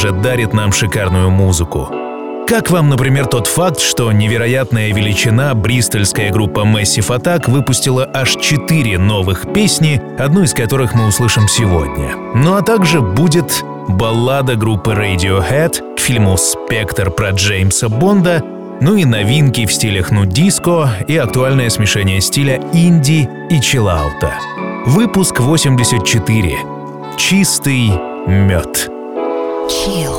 же, дарит нам шикарную музыку. Как вам, например, тот факт, что невероятная величина бристольская группа Massive Attack выпустила аж 4 новых песни, одну из которых мы услышим сегодня. Ну а также будет баллада группы Radiohead к фильму «Спектр» про Джеймса Бонда, ну и новинки в стилях нудиско и актуальное смешение стиля инди и чиллаута. Выпуск 84. Чистый мед.